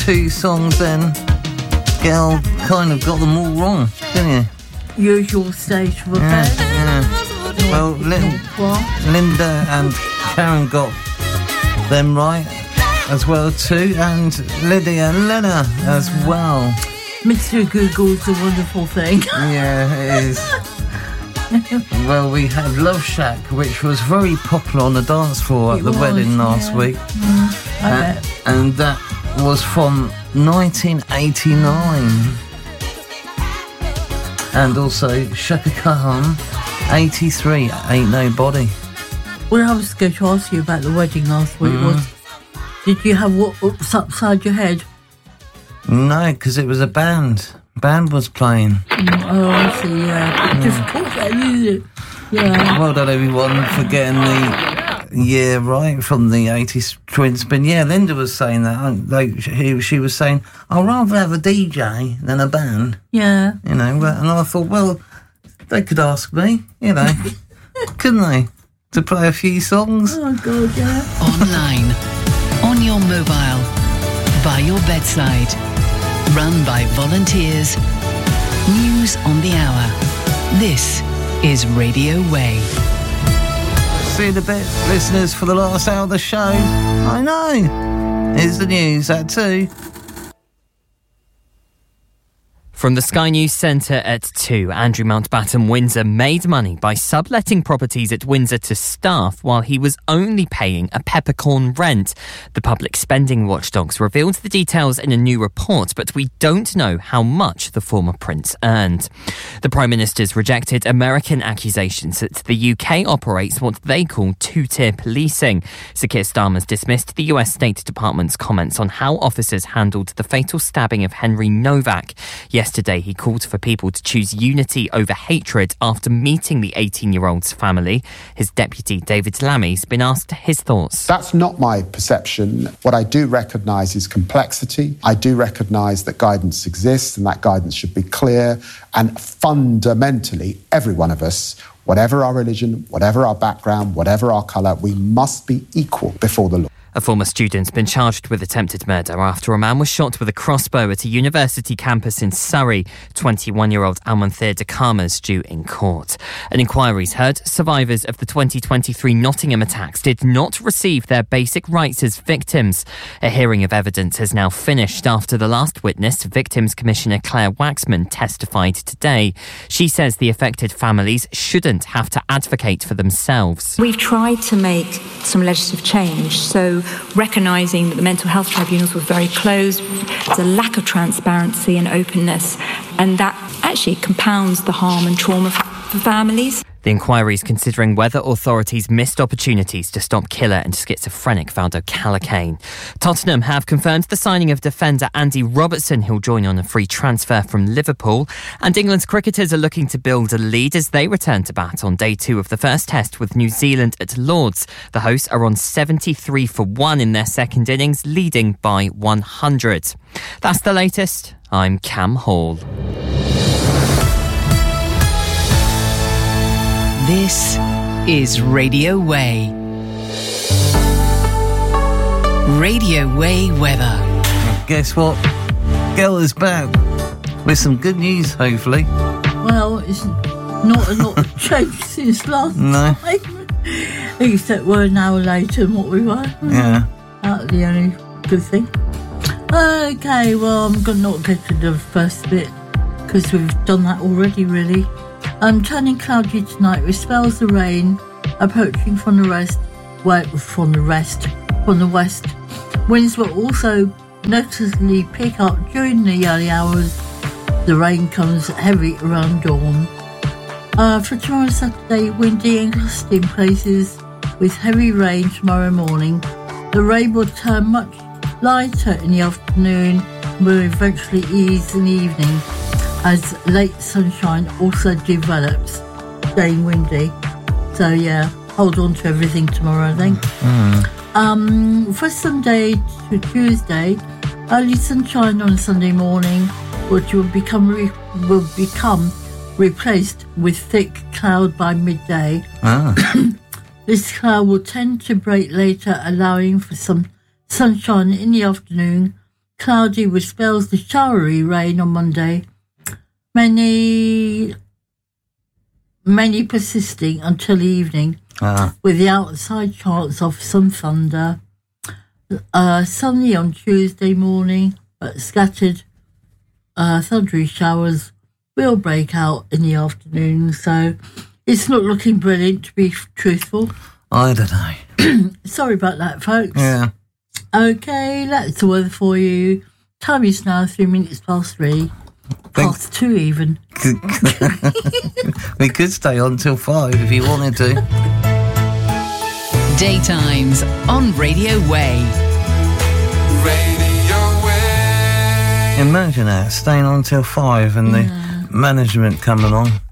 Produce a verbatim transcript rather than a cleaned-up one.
two songs then, Gail kind of got them all wrong, didn't you? Usual stage of Yeah, affairs. yeah. Well, Lin- Linda and Karen got them right as well too, and Lydia and Lena as well. Mister Google's a wonderful thing. Yeah, it is. Well, we had Love Shack, which was very popular on the dance floor at It the was, wedding last yeah. week. Mm, I Uh, bet. and that was from nineteen eighty-nine. And also Shaka Khan, eighty-three, Ain't Nobody. What I was going to ask you about the wedding last week Mm. was, did you have what ups upside your head? No, because it was a band. Band was playing. Mm, oh, I see, yeah. Mm. Difficult then, isn't it? Yeah. Well done, everyone, for getting the year right from the eighties twins. But yeah, Linda was saying that. uh, Like, she, she was saying, I'd rather have a D J than a band. Yeah. You know, but- and I thought, well, they could ask me, you know, couldn't they? To play a few songs. Oh, God, yeah. Online, on your mobile, by your bedside, run by volunteers. News on the hour. This is Radio Way. See you in a bit, listeners, for the last hour of the show. I know. Here's the news at two. From the Sky News Centre at two, Andrew Mountbatten Windsor made money by subletting properties at Windsor to staff while he was only paying a peppercorn rent. The public spending watchdogs revealed the details in a new report, but we don't know how much the former prince earned. The Prime Minister's rejected American accusations that the U K operates what they call two-tier policing. Sir Keir Starmer's dismissed the U S State Department's comments on how officers handled the fatal stabbing of Henry Novak. Yesterday, he called for people to choose unity over hatred after meeting the eighteen-year-old's family. His deputy, David Lammy's been asked his thoughts. That's not my perception. What I do recognise is complexity. I do recognise that guidance exists and that guidance should be clear. And fundamentally, every one of us, whatever our religion, whatever our background, whatever our colour, we must be equal before the law. A former student's been charged with attempted murder after a man was shot with a crossbow at a university campus in Surrey. twenty-one-year-old Almanthir Dakama's due in court. An inquiry's heard survivors of the twenty twenty-three Nottingham attacks did not receive their basic rights as victims. A hearing of evidence has now finished after the last witness, Victims Commissioner Claire Waxman, testified today. She says the affected families shouldn't have to advocate for themselves. We've tried to make some legislative change, so recognising that the mental health tribunals were very closed, there's a lack of transparency and openness, and that actually compounds the harm and trauma for families. The inquiry is considering whether authorities missed opportunities to stop killer and schizophrenic Valdo Calacane. Tottenham have confirmed the signing of defender Andy Robertson, who'll join on a free transfer from Liverpool. And England's cricketers are looking to build a lead as they return to bat on day two of the first test with New Zealand at Lords. The hosts are on seventy-three for one in their second innings, leading by one hundred. That's the latest. I'm Cam Hall. This is Radio Way. Radio Way weather. Guess what? Gail is back with some good news, hopefully. Well, it's not a lot changed since last No. time. Except we're an hour later than what we were. Yeah. That's the only good thing. Okay, well, I'm going to not get to the first bit because we've done that already, really. Um, turning cloudy tonight with spells of rain approaching from the west. Well, from the west, from the west. Winds will also noticeably pick up during the early hours. The rain comes heavy around dawn. Uh, for tomorrow Saturday, windy and gusty in places with heavy rain tomorrow morning. The rain will turn much lighter in the afternoon and will eventually ease in the evening as late sunshine also develops, staying windy. So yeah, hold on to everything tomorrow, I think. Mm. Um, for Sunday to Tuesday, early sunshine on Sunday morning, which will become re- will become replaced with thick cloud by midday. Ah. This cloud will tend to break later, allowing for some sunshine in the afternoon cloudy with spells of showery rain on Monday. Many, many persisting until evening, Ah. with the outside chance of some thunder. Uh, sunny on Tuesday morning, but scattered uh, thundery showers will break out in the afternoon. So it's not looking brilliant, to be truthful. I don't know. Sorry about that, folks. Yeah. Okay, that's the weather for you. Time is now three minutes past three. Think- Past two, even. We could stay on till five if you wanted to. Daytimes on Radio Way. Radio Way. Imagine that, staying on till five and the management come along.